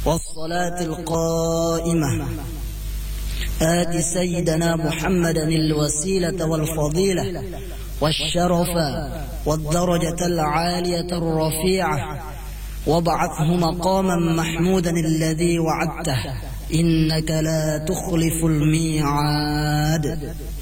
والصلاة القائمة آت سيدنا محمدا الوسيلة والفضيلة والشرف والدرجة العالية الرفيعة، وابعثه مقاما محمودا الذي وعدته، إنك لا تخلف الميعاد.